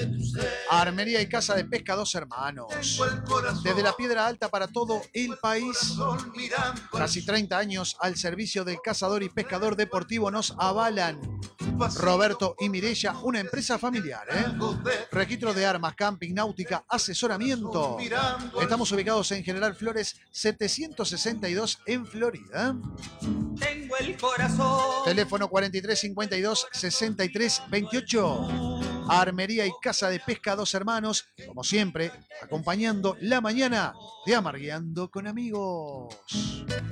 Armería y Casa de Pesca Dos Hermanos. Desde la Piedra Alta para todo el país. Casi 30 años al servicio del cazador y pescador deportivo nos avalan. Roberto y Mirella, una empresa familiar, Registro de armas, camping, náutica, asesoramiento. Estamos ubicados en General Flores 762 en Florida. Tengo el corazón. Teléfono 43 52 63 28. Armería y Casa de Pesca Dos Hermanos, como siempre, acompañando la mañana de Amargueando con Amigos.